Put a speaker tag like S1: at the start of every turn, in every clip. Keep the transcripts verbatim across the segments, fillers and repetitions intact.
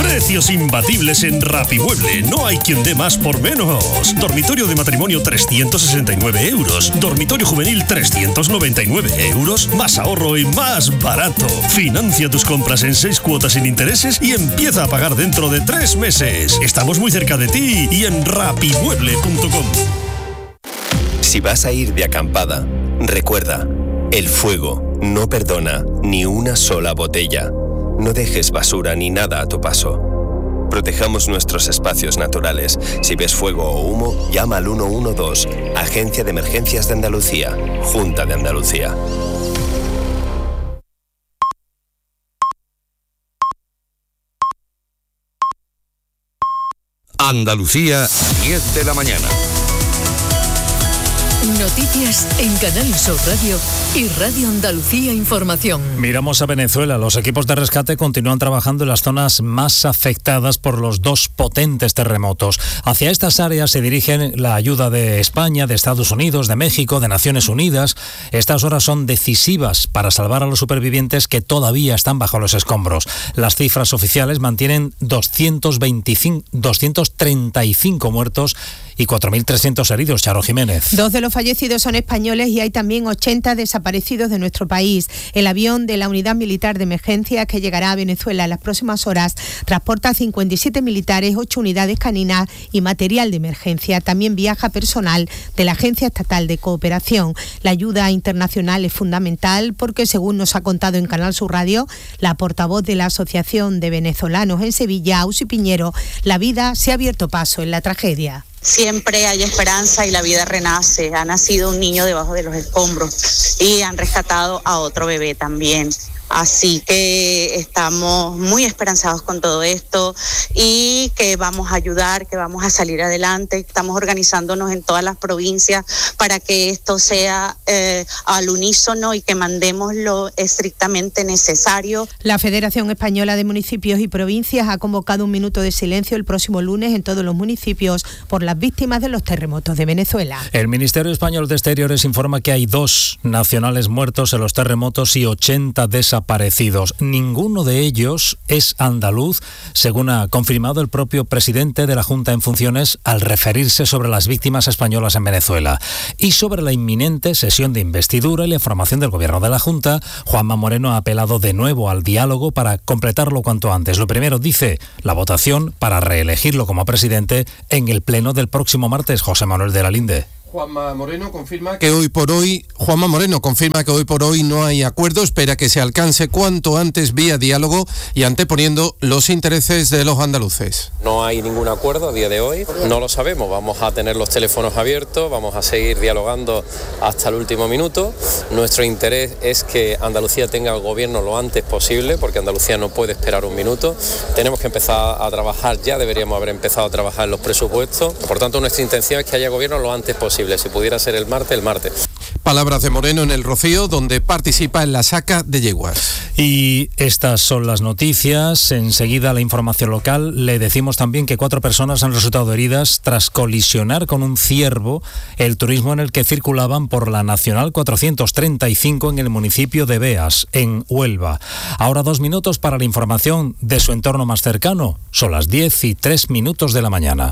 S1: Precios imbatibles en Rapimueble. No hay quien dé más por menos. Dormitorio de matrimonio trescientos sesenta y nueve euros. Dormitorio juvenil trescientos noventa y nueve euros. Más ahorro y más barato. Financia tus compras en seis cuotas sin intereses y empieza a pagar dentro de tres meses. Estamos muy cerca de ti y en rapimueble punto com.
S2: Si vas a ir de acampada, recuerda, el fuego no perdona ni una sola botella. No dejes basura ni nada a tu paso. Protejamos nuestros espacios naturales. Si ves fuego o humo, llama al uno uno dos, Agencia de Emergencias de Andalucía, Junta de Andalucía.
S3: Andalucía, diez de la mañana.
S4: Noticias en Canal Sur Radio y Radio Andalucía Información.
S5: Miramos a Venezuela. Los equipos de rescate continúan trabajando en las zonas más afectadas por los dos potentes terremotos. Hacia estas áreas se dirigen la ayuda de España, de Estados Unidos, de México, de Naciones Unidas. Estas horas son decisivas para salvar a los supervivientes que todavía están bajo los escombros. Las cifras oficiales mantienen doscientos veinticinco, doscientos treinta y cinco muertos y cuatro mil trescientos heridos. Charo Jiménez.
S6: Dos de los fallecidos son españoles y hay también ochenta desaparecidos de nuestro país. El avión de la Unidad Militar de Emergencia que llegará a Venezuela en las próximas horas transporta cincuenta y siete militares, ocho unidades caninas y material de emergencia. También viaja personal de la Agencia Estatal de Cooperación. La ayuda internacional es fundamental porque, según nos ha contado en Canal Sur Radio la portavoz de la Asociación de Venezolanos en Sevilla, Ausi Piñero, la vida se ha abierto paso en la tragedia.
S7: Siempre hay esperanza y la vida renace. Ha nacido un niño debajo de los escombros y han rescatado a otro bebé también. Así que estamos muy esperanzados con todo esto y que vamos a ayudar, que vamos a salir adelante. Estamos organizándonos en todas las provincias para que esto sea eh, al unísono y que mandemos lo estrictamente necesario.
S6: La Federación Española de Municipios y Provincias ha convocado un minuto de silencio el próximo lunes en todos los municipios por las víctimas de los terremotos de Venezuela.
S5: El Ministerio Español de Exteriores informa que hay dos nacionales muertos en los terremotos y ochenta desaparecidos. Aparecidos. Ninguno de ellos es andaluz, según ha confirmado el propio presidente de la Junta en funciones al referirse sobre las víctimas españolas en Venezuela. Y sobre la inminente sesión de investidura y la formación del gobierno de la Junta, Juanma Moreno ha apelado de nuevo al diálogo para completarlo cuanto antes. Lo primero, dice, la votación para reelegirlo como presidente en el pleno del próximo martes. José Manuel de la Linde.
S8: Juanma Moreno confirma que hoy por hoy, Juanma Moreno confirma que hoy por hoy no hay acuerdo, espera que se alcance cuanto antes vía diálogo y anteponiendo los intereses de los andaluces.
S9: No hay ningún acuerdo a día de hoy, no lo sabemos, vamos a tener los teléfonos abiertos, vamos a seguir dialogando hasta el último minuto. Nuestro interés es que Andalucía tenga el gobierno lo antes posible, porque Andalucía no puede esperar un minuto. Tenemos que empezar a trabajar, ya deberíamos haber empezado a trabajar en los presupuestos, por tanto nuestra intención es que haya gobierno lo antes posible. Si pudiera ser el martes, el martes.
S8: Palabras de Moreno en El Rocío, donde participa en la saca de yeguas.
S5: Y estas son las noticias. Enseguida la información local. Le decimos también que cuatro personas han resultado heridas tras colisionar con un ciervo el turismo en el que circulaban por la Nacional cuatrocientos treinta y cinco en el municipio de Beas, en Huelva. Ahora dos minutos para la información de su entorno más cercano. Son las diez y tres minutos de la mañana.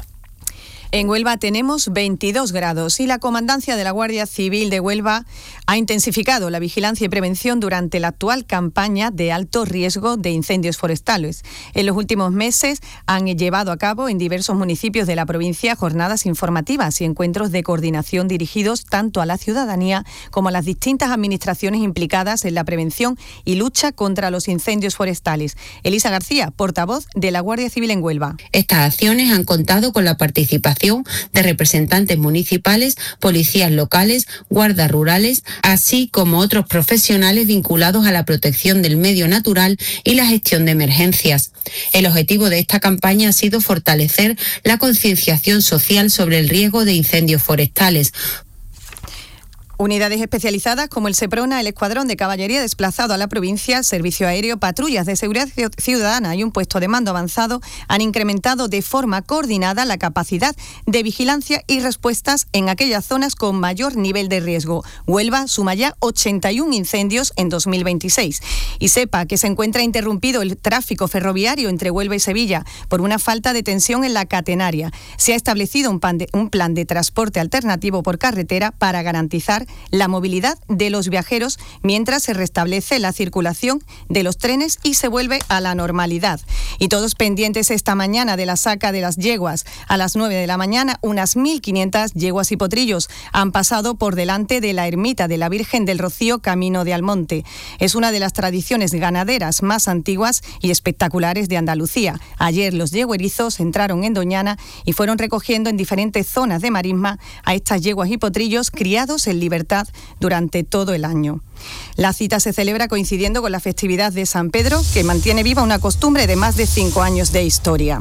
S10: En Huelva tenemos veintidós grados y la Comandancia de la Guardia Civil de Huelva ha intensificado la vigilancia y prevención durante la actual campaña de alto riesgo de incendios forestales. En los últimos meses han llevado a cabo en diversos municipios de la provincia jornadas informativas y encuentros de coordinación dirigidos tanto a la ciudadanía como a las distintas administraciones implicadas en la prevención y lucha contra los incendios forestales. Elisa García, portavoz de la Guardia Civil en Huelva.
S11: Estas acciones han contado con la participación de representantes municipales, policías locales, guardas rurales, así como otros profesionales vinculados a la protección del medio natural y la gestión de emergencias. El objetivo de esta campaña ha sido fortalecer la concienciación social sobre el riesgo de incendios forestales.
S10: Unidades especializadas como el SEPRONA, el Escuadrón de Caballería desplazado a la provincia, Servicio Aéreo, patrullas de seguridad ciudadana y un puesto de mando avanzado han incrementado de forma coordinada la capacidad de vigilancia y respuestas en aquellas zonas con mayor nivel de riesgo. Huelva suma ya ochenta y uno incendios en dos mil veintiséis. Y sepa que se encuentra interrumpido el tráfico ferroviario entre Huelva y Sevilla por una falta de tensión en la catenaria. Se ha establecido un plan de, un plan de transporte alternativo por carretera para garantizar la movilidad de los viajeros mientras se restablece la circulación de los trenes y se vuelve a la normalidad. Y todos pendientes esta mañana de la saca de las yeguas. A las nueve de la mañana, unas mil quinientas yeguas y potrillos han pasado por delante de la ermita de la Virgen del Rocío, camino de Almonte. Es una de las tradiciones ganaderas más antiguas y espectaculares de Andalucía. Ayer los yeguerizos entraron en Doñana y fueron recogiendo en diferentes zonas de marisma a estas yeguas y potrillos criados en libertad durante todo el año. La cita se celebra coincidiendo con la festividad de San Pedro, que mantiene viva una costumbre de más de cinco años de historia.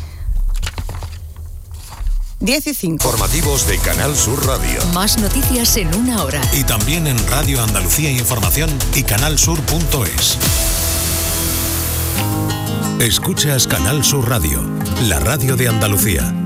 S10: diez y cinco.
S3: Informativos de Canal Sur Radio.
S4: Más noticias en una hora.
S12: Y también en Radio Andalucía Información y canalsur punto es.
S3: Escuchas Canal Sur Radio, la radio de Andalucía.